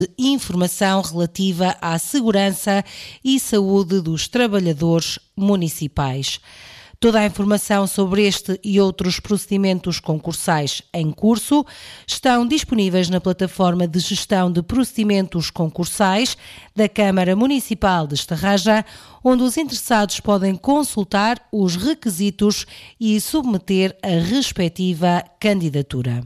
informação relativa à segurança e saúde dos trabalhadores municipais. Toda a informação sobre este e outros procedimentos concursais em curso estão disponíveis na plataforma de gestão de procedimentos concursais da Câmara Municipal de Estarraja, onde os interessados podem consultar os requisitos e submeter a respectiva candidatura.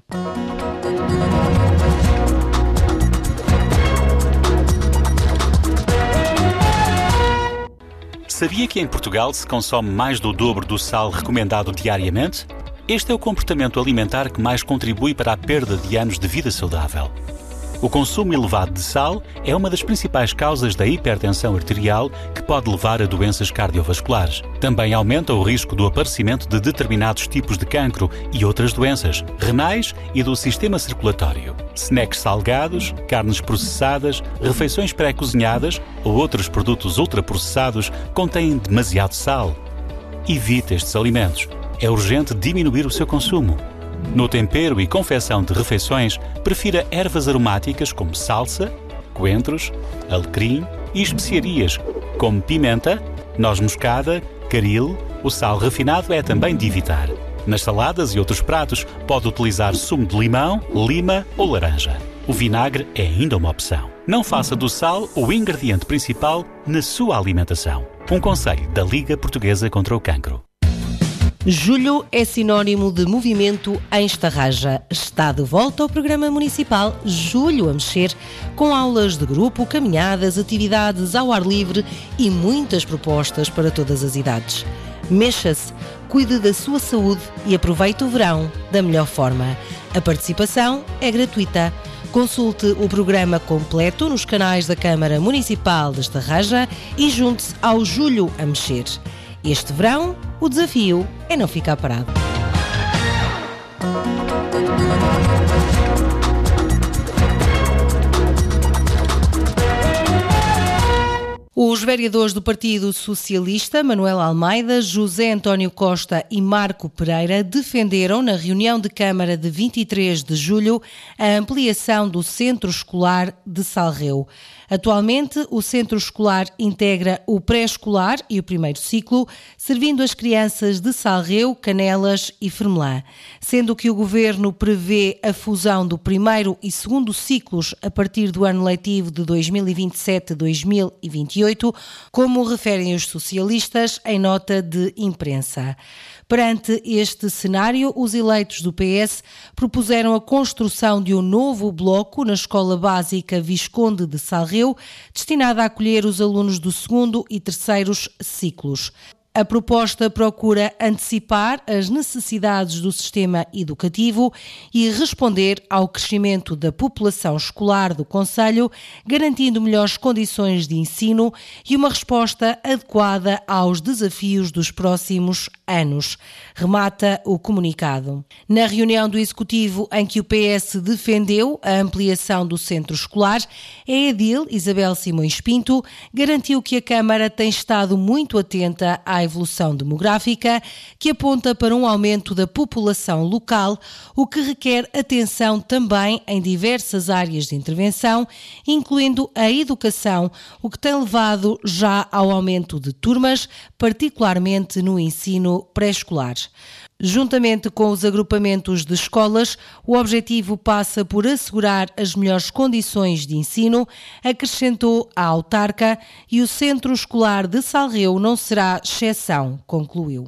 Sabia que em Portugal se consome mais do dobro do sal recomendado diariamente? Este é o comportamento alimentar que mais contribui para a perda de anos de vida saudável. O consumo elevado de sal é uma das principais causas da hipertensão arterial que pode levar a doenças cardiovasculares. Também aumenta o risco do aparecimento de determinados tipos de cancro e outras doenças renais e do sistema circulatório. Snacks salgados, carnes processadas, refeições pré-cozinhadas ou outros produtos ultraprocessados contêm demasiado sal. Evite estes alimentos. É urgente diminuir o seu consumo. No tempero e confecção de refeições, prefira ervas aromáticas como salsa, coentros, alecrim e especiarias como pimenta, noz moscada, caril. O sal refinado é também de evitar. Nas saladas e outros pratos, pode utilizar sumo de limão, lima ou laranja. O vinagre é ainda uma opção. Não faça do sal o ingrediente principal na sua alimentação. Um conselho da Liga Portuguesa contra o Cancro. Julho é sinónimo de movimento em Estarraja. Está de volta ao programa municipal Julho a Mexer, com aulas de grupo, caminhadas, atividades ao ar livre e muitas propostas para todas as idades. Mexa-se, cuide da sua saúde e aproveite o verão da melhor forma. A participação é gratuita. Consulte o programa completo nos canais da Câmara Municipal de Estarraja e junte-se ao Julho a Mexer. Este verão, o desafio é não ficar parado. Os vereadores do Partido Socialista, Manuel Almeida, José António Costa e Marco Pereira, defenderam na reunião de Câmara de 23 de julho a ampliação do Centro Escolar de Salreu. Atualmente, o Centro Escolar integra o pré-escolar e o primeiro ciclo, servindo as crianças de Salreu, Canelas e Fermelã, sendo que o Governo prevê a fusão do primeiro e segundo ciclos a partir do ano letivo de 2027-2028, como referem os socialistas em nota de imprensa. Perante este cenário, os eleitos do PS propuseram a construção de um novo bloco na Escola Básica Visconde de Salreu, destinada a acolher os alunos do segundo e terceiros ciclos. A proposta procura antecipar as necessidades do sistema educativo e responder ao crescimento da população escolar do concelho, garantindo melhores condições de ensino e uma resposta adequada aos desafios dos próximos anos, remata o comunicado. Na reunião do Executivo em que o PS defendeu a ampliação do centro escolar, a edil Isabel Simões Pinto garantiu que a Câmara tem estado muito atenta à evolução demográfica, que aponta para um aumento da população local, o que requer atenção também em diversas áreas de intervenção, incluindo a educação, o que tem levado já ao aumento de turmas, particularmente no ensino pré-escolar. Juntamente com os agrupamentos de escolas, o objetivo passa por assegurar as melhores condições de ensino, acrescentou a autarca, e o Centro Escolar de Salreu não será exceção, concluiu.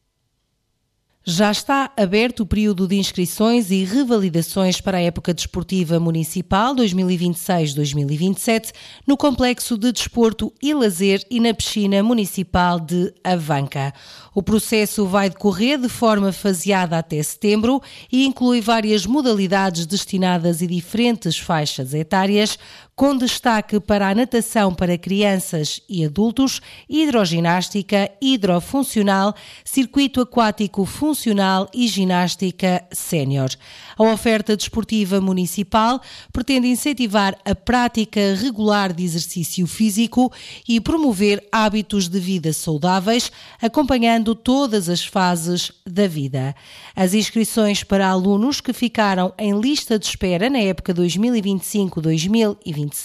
Já está aberto o período de inscrições e revalidações para a época desportiva municipal 2026-2027 no Complexo de Desporto e Lazer e na Piscina Municipal de Avanca. O processo vai decorrer de forma faseada até setembro e inclui várias modalidades destinadas a diferentes faixas etárias, com destaque para a natação para crianças e adultos, hidroginástica, hidrofuncional, circuito aquático funcional funcional e ginástica sénior. A oferta desportiva municipal pretende incentivar a prática regular de exercício físico e promover hábitos de vida saudáveis, acompanhando todas as fases da vida. As inscrições para alunos que ficaram em lista de espera na época 2025-2026